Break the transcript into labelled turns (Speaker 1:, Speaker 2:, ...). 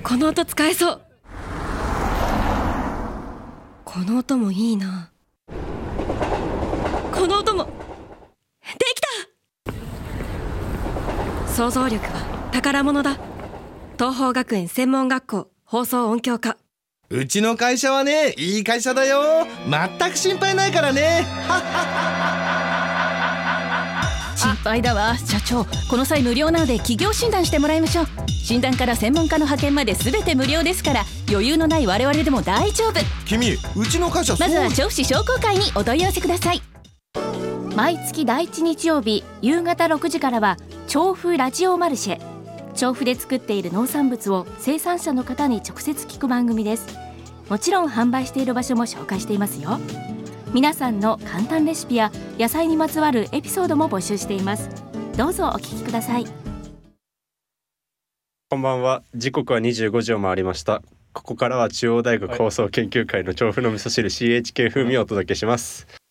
Speaker 1: この音使えそう。この音もいいな。この音もできた。想像力は宝物だ。東邦学園専門学校放送音響科。
Speaker 2: うちの会社はね、いい会社だよ。全く心配ないからね。
Speaker 3: 心配だわ。社長、この際無料なので企業診断してもらいましょう。診断から専門家の派遣まで全て無料ですから、余裕のない我々でも大丈夫。
Speaker 2: 君、うちの会社
Speaker 3: まずは調布市商工会にお問い合わせください。毎月第1日曜日夕方6時からは調布ラジオマルシェ。調布で作っている農産物を生産者の方に直接聞く番組です。もちろん販売している場所も紹介していますよ。皆さんの簡単レシピや野菜にまつわるエピソードも募集しています。どうぞお聞きください。
Speaker 4: こんばんは。時刻は25時を回りました。ここからは中央大学放送研究会の調布の味噌汁 CHK 風味をお届けします。